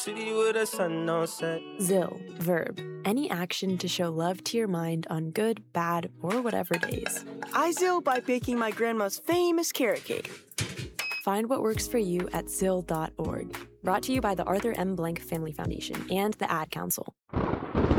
City with a sun no set. Zill, verb. Any action to show love to your mind on good, bad, or whatever days. I Zill by baking my grandma's famous carrot cake. Find what works for you at Zill.org. Brought to you by the Arthur M. Blank Family Foundation and the Ad Council.